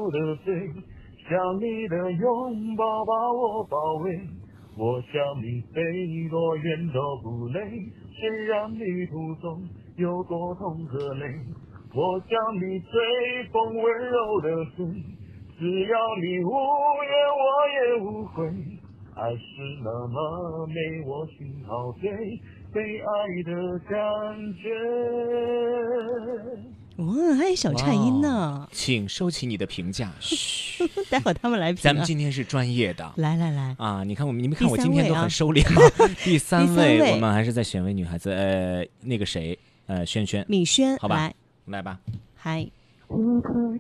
柔的嘴，想你的拥抱把我包围，我想你飞多远都不累，虽然旅途中有多痛和累，我想你随风温柔的吹，只要你无怨我也无悔，爱是那么美，我心好醉，被爱的感觉。 哇，还有小颤音呢， 请收起你的评价。嘘， 待会儿他们来评、啊。 咱们今天是专业的， 来来来啊！你看你们看我今天都很收敛吗？第三位，我们还是在选为女孩子，那个谁，萱萱， 米萱， 好吧，来吧， 嗨。 此刻